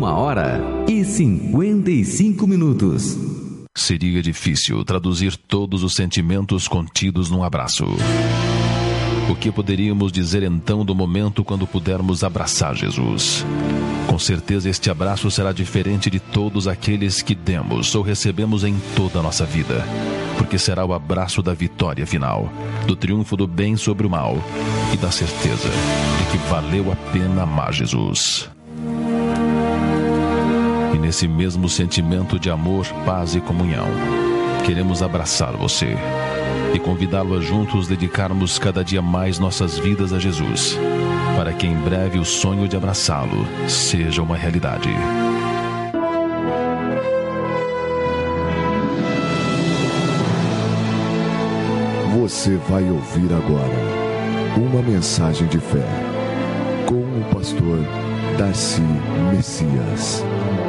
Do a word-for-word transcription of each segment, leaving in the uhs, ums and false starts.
Uma hora e cinquenta e cinco minutos. Seria difícil traduzir todos os sentimentos contidos num abraço. O que poderíamos dizer então do momento quando pudermos abraçar Jesus? Com certeza este abraço será diferente de todos aqueles que demos ou recebemos em toda a nossa vida, porque será o abraço da vitória final, do triunfo do bem sobre o mal e da certeza de que valeu a pena amar Jesus. E nesse mesmo sentimento de amor, paz e comunhão, queremos abraçar você e convidá-lo a juntos dedicarmos cada dia mais nossas vidas a Jesus, para que em breve o sonho de abraçá-lo seja uma realidade. Você vai ouvir agora uma mensagem de fé com o pastor Darcy Messias.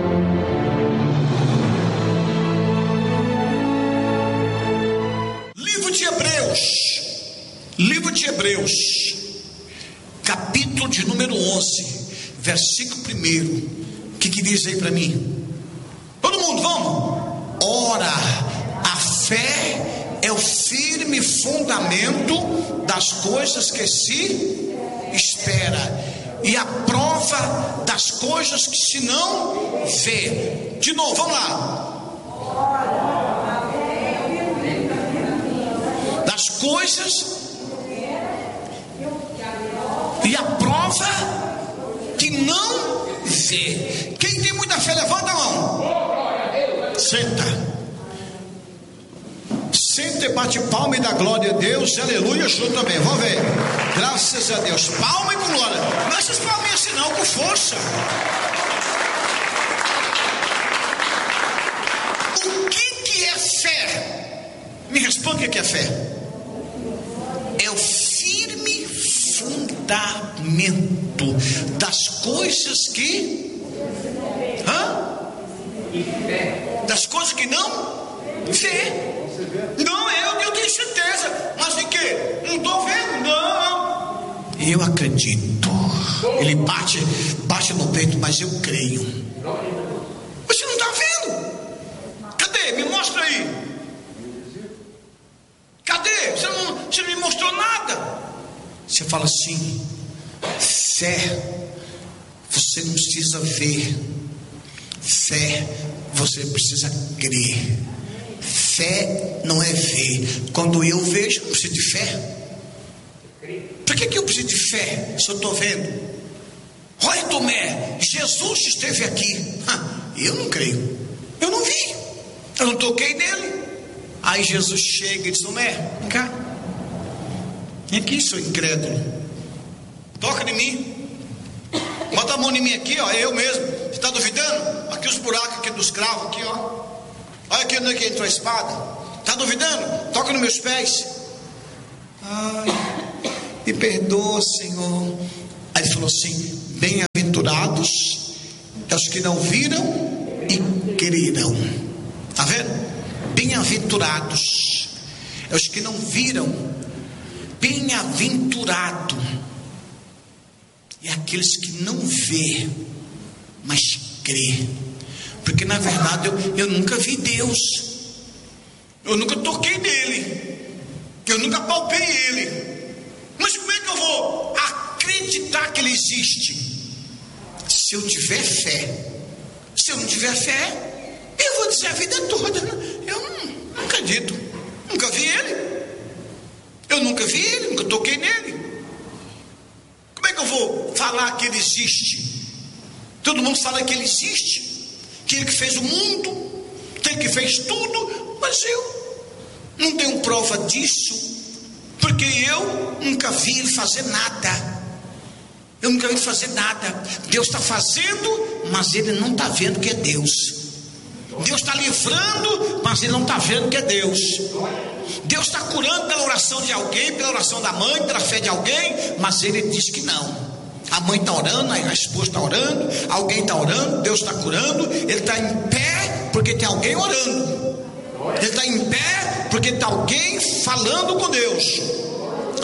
Livro de Hebreus, capítulo de número onze, versículo primeiro. O que que diz aí para mim? Todo mundo, vamos! Ora, a fé é o firme fundamento das coisas que se espera e a prova das coisas que se não vê. De novo, vamos lá. Das coisas e a prova que não vê. Quem tem muita fé, levanta a mão. Senta. Senta e bate palma e dá glória a Deus. Aleluia, show também. Vamos ver. Graças a Deus. Palma e com glória. Não essas palminhas assim não, com força. O que que é fé? Me responda o que é fé. É o firme fundamento das coisas que hã? Das coisas que não vê. Não, eu, eu tenho certeza. Mas de quê? Não estou vendo, não. Eu acredito. Ele bate, bate no peito, mas eu creio. Você não está vendo? Cadê? Me mostra aí. Cadê? Você não, você não me mostrou nada. Você fala assim: fé, você não precisa ver. Fé, você precisa crer. Fé não é ver. Quando eu vejo, eu preciso de fé. Por que que eu preciso de fé se eu estou vendo? Olha, Tomé, Jesus esteve aqui. Eu não creio. Eu não vi. Eu não toquei nele. Aí Jesus chega e diz: Tomé, vem cá. Vem aqui, seu incrédulo. Toca em mim. Bota a mão em mim aqui, ó. É eu mesmo. Você está duvidando? Aqui os buracos aqui dos cravos aqui, ó. Olha aqui onde é que entrou a espada. Está duvidando? Toca nos meus pés. Ai, me perdoa, Senhor. Aí ele falou assim: bem-aventurados é os que não viram e creram. Está vendo? Bem-aventurados é os que não viram. Bem-aventurado é aqueles que não vê, mas crê. Porque na verdade eu, eu nunca vi Deus. Eu nunca toquei nele. Eu nunca palpei ele. Mas como é que eu vou acreditar que ele existe? Se eu tiver fé. Se eu não tiver fé, eu vou dizer a vida toda: eu não, não acredito. Nunca vi ele. Eu nunca vi ele, nunca toquei nele. Como é que eu vou falar que ele existe? Todo mundo fala que ele existe, que ele que fez o mundo, que ele que fez tudo, mas eu não tenho prova disso, porque eu nunca vi ele fazer nada. Eu nunca vi ele fazer nada. Deus está fazendo, mas ele não está vendo que é Deus. Deus está livrando, mas ele não está vendo que é Deus. Deus está curando pela oração de alguém, pela oração da mãe, pela fé de alguém, mas ele diz que não. A mãe está orando, a esposa está orando, alguém está orando, Deus está curando. Ele está em pé porque tem alguém orando. Ele está em pé porque está alguém falando com Deus. Ele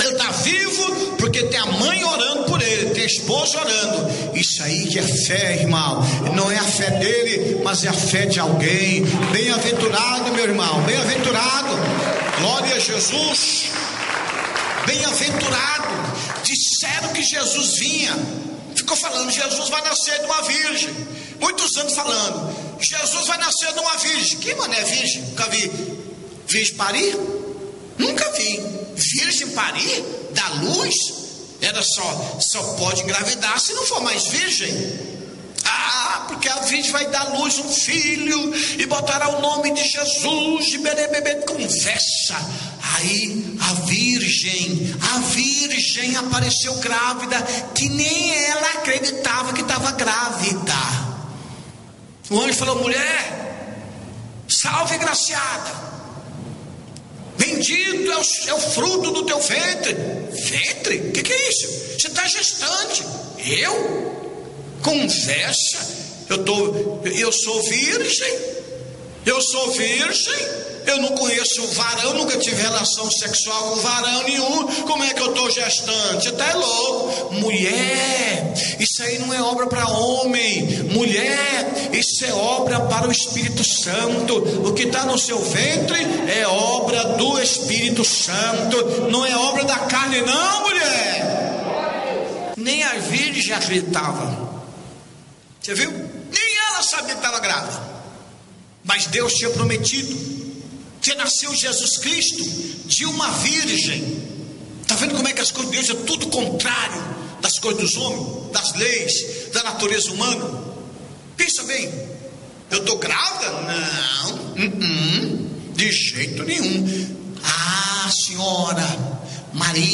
Ele está vivo porque tem a mãe orando por ele, tem a esposa orando. Isso aí que é fé, irmão. Não é a fé dele, mas é a fé de alguém. Bem-aventurado, meu irmão, bem-aventurado. Glória a Jesus. Bem-aventurado. Disseram que Jesus vinha. Ficou falando, Jesus vai nascer de uma virgem. Muitos anos falando, Jesus vai nascer de uma virgem. Que mané virgem? Nunca vi virgem parir? Nunca vi. Virgem parir? Da luz? Era só, só pode engravidar se não for mais virgem. Ah, porque a virgem vai dar à luz um filho e botará o nome de Jesus. E bebê, bebê, conversa. Aí a virgem, a virgem apareceu grávida, que nem ela acreditava que estava grávida. O anjo falou: mulher, salve graciada, bendito é o, é o fruto do teu ventre. Ventre? O que, que é isso? Você está gestante. Eu? Conversa. Eu, tô, eu sou virgem. Eu sou virgem. Eu não conheço varão, nunca tive relação sexual com varão nenhum. Como é que eu estou gestante? Você está louco. Mulher, isso aí não é obra para homem. Mulher, isso é obra para o Espírito Santo. O que está no seu ventre é obra do Espírito Santo. Não é obra da carne não, mulher. Nem a virgem acreditava. Você viu? Nem ela sabia que estava grávida. Mas Deus tinha prometido que nasceu Jesus Cristo de uma virgem. Está vendo como é que as coisas de Deus é tudo contrário das coisas dos homens, das leis, da natureza humana? Pensa bem, eu estou grávida? Não, uh-uh, de jeito nenhum. Ah, senhora Maria